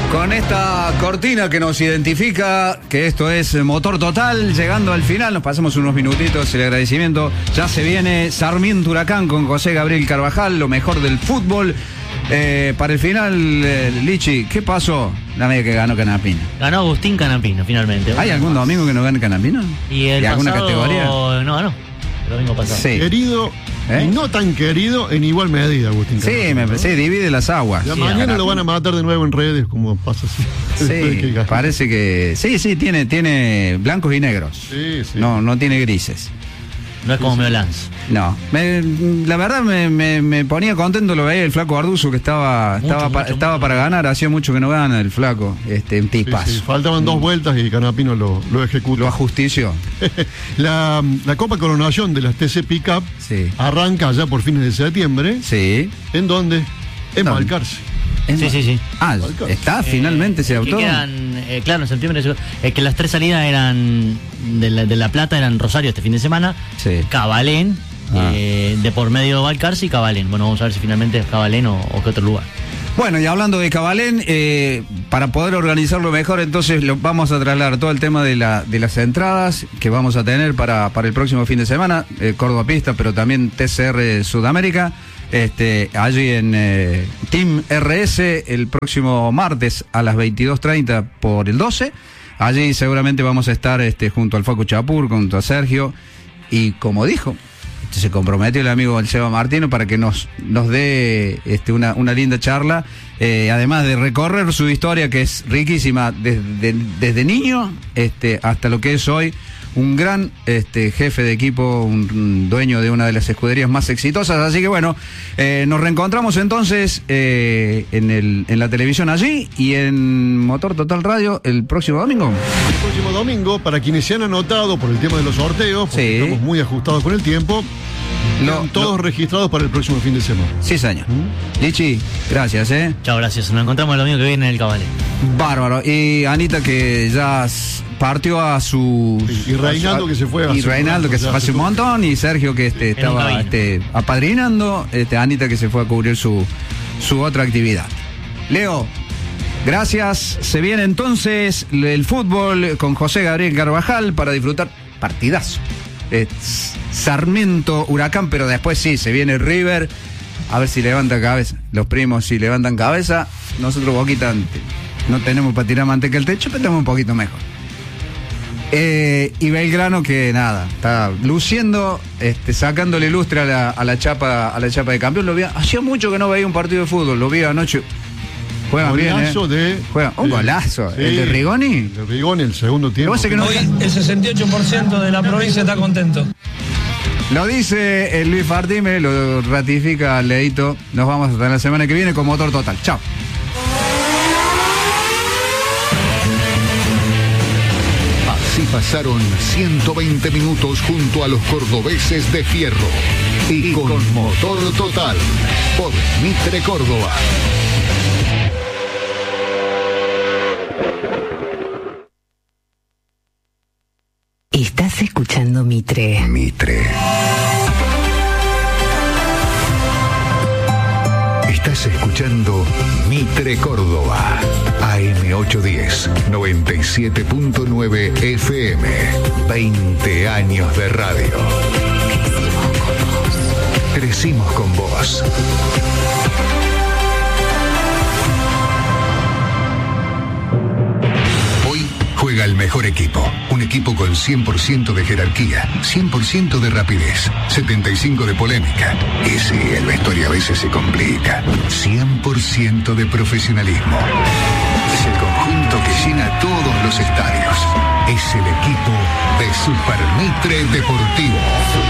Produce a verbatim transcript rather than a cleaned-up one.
Con esta cortina que nos identifica que esto es Motor Total, llegando al final, nos pasamos unos minutitos, el agradecimiento. Ya se viene Sarmiento Huracán con José Gabriel Carvajal, lo mejor del fútbol. Eh, para el final, eh, Lichi, ¿qué pasó? La media que ganó Canapino. Ganó Agustín Canapino, finalmente. ¿Hay algún domingo que no gane Canapino? ¿Y el ¿Y alguna pasado, categoría? No ganó, el domingo pasado. Sí. Querido ¿Eh? y no tan querido en igual medida, Agustín Sí, Canapino, me, ¿no? sí, divide las aguas. Ya Sí, mañana Canapino lo van a matar de nuevo en redes, como pasa así. Sí, parece que... Sí, sí, tiene, tiene blancos y negros. Sí, sí. No, no tiene grises. No es como Meolans. No, me, la verdad me, me, me ponía contento, lo veía el flaco Arduzo que estaba Mucho, estaba, pa, mucho, estaba mucho. para ganar, hacía mucho que no gana el flaco, este, en Sí, tipas. sí, faltaban dos vueltas y Canapino lo, lo ejecutó. Lo ajustició. la, la Copa Coronación de las T C Pickup Sí. arranca ya por fines de septiembre. Sí. ¿En dónde? En ¿Dónde? Balcarce. Es Sí, más- sí, sí. Ah, Balcarce. está, finalmente se Eh, autó. que quedan, eh, claro, en septiembre. Es que las tres salidas eran de la, de la Plata, eran Rosario este fin de semana. Sí. Cabalén, Ah. eh, de por medio Balcarce y Cabalén. Bueno, vamos a ver si finalmente es Cabalén o, o qué otro lugar. Bueno, y hablando de Cabalén, eh, para poder organizarlo mejor, entonces lo, vamos a trasladar todo el tema de, la, de las entradas que vamos a tener para, para el próximo fin de semana, eh, Córdoba Pista, pero también T C R Sudamérica, este, allí en eh, Team R S el próximo martes a las veintidós treinta por el doce. Allí seguramente vamos a estar este, junto al Facu Chapur, junto a Sergio, y como dijo, se comprometió el amigo el Seba Martino para que nos, nos dé este, una, una linda charla, eh, además de recorrer su historia, que es riquísima, desde, desde niño este, hasta lo que es hoy, un gran este, jefe de equipo, un, un dueño de una de las escuderías más exitosas. Así que bueno, eh, nos reencontramos entonces eh, en, el, en la televisión allí y en Motor Total Radio el próximo domingo. El próximo domingo, para quienes se han anotado por el tema de los sorteos, porque Sí. estamos muy ajustados con el tiempo, Lo- están todos lo- registrados para el próximo fin de semana. Sí, señor. Lichi, gracias, ¿eh? Chao, gracias. Nos encontramos el domingo que viene en el Cabalén. Bárbaro. Y Anita que ya s- partió a su... Sí, y Reinaldo a- que se fue Y hace un Reinaldo rato, que se ya fue hace hace un poco. montón. Y Sergio que este, En un estaba cabina. este, apadrinando. Este, Anita que se fue a cubrir su, su otra actividad. Leo, gracias. Se viene entonces el fútbol con José Gabriel Carvajal para disfrutar partidazo. Es Sarmiento Huracán, pero después sí, se viene River. A ver si levanta cabeza. Los primos si levantan cabeza. Nosotros Boquita no tenemos para tirar manteca al techo, pero estamos un poquito mejor. Eh, y Belgrano que nada, está luciendo, este, sacándole lustre a la, a la chapa, a la chapa de campeón. Lo vi, hacía mucho que no veía un partido de fútbol, lo vi anoche. Juegan bien, Golazo ¿eh? de. Juegan, un de- golazo. sí, ¿El de Rigoni? El de Rigoni, el segundo tiempo. Lo que no- Hoy el sesenta y ocho por ciento de la provincia está contento. Lo dice el Luis Fardime, lo ratifica Leito. Nos vamos hasta la semana que viene con Motor Total. Chao. Así pasaron ciento veinte minutos junto a los cordobeses de Fierro. Y con Motor Total, por Mitre Córdoba. Estás escuchando Mitre. Mitre. Estás escuchando Mitre Córdoba. A M ochocientos diez, noventa y siete punto nueve F M. veinte años de radio. Crecimos con vos. Hoy juega el mejor equipo. Un equipo con cien por ciento de jerarquía, cien por ciento de rapidez, setenta y cinco por ciento de polémica. Y sí, el vestuario a veces se complica. cien por ciento de profesionalismo. Es el conjunto que llena todos los estadios. Es el equipo de Super Mitre Deportivo.